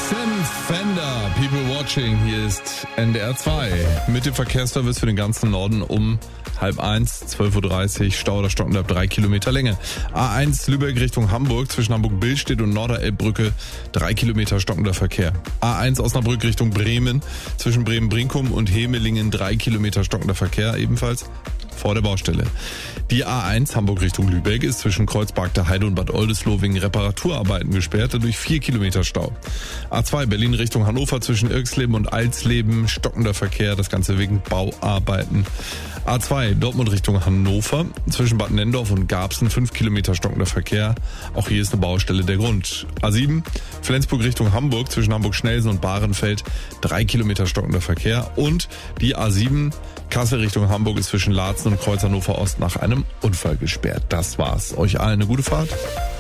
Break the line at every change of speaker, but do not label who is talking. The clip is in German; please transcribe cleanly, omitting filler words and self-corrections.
Sam Fender, People Watching, hier ist NDR 2 mit dem Verkehrsservice für den ganzen Norden um 12:30, 12:30 Uhr, Stau oder stockend ab 3 Kilometer Länge. A1 Lübeck Richtung Hamburg, zwischen Hamburg-Billstedt und Norderelbbrücke 3 Kilometer stockender Verkehr. A1 Osnabrück Richtung Bremen, zwischen Bremen-Brinkum und Hemelingen 3 Kilometer stockender Verkehr, ebenfalls vor der Baustelle. Die A1 Hamburg Richtung Lübeck ist zwischen Kreuzberg der Heide und Bad Oldesloe wegen Reparaturarbeiten gesperrt, dadurch 4 Kilometer Stau. A2 Berlin Richtung Hannover zwischen Irksleben und Alsleben stockender Verkehr, das Ganze wegen Bauarbeiten. A2 Dortmund Richtung Hannover zwischen Bad Nendorf und Garbsen 5 Kilometer stockender Verkehr, auch hier ist eine Baustelle der Grund. A7 Flensburg Richtung Hamburg zwischen Hamburg-Schnelsen und Bahrenfeld 3 Kilometer stockender Verkehr und die A7 Kassel Richtung Hamburg ist zwischen Laatzen und Kreuz Hannover Ost nach einem Unfall gesperrt. Das war's. Euch allen eine gute Fahrt.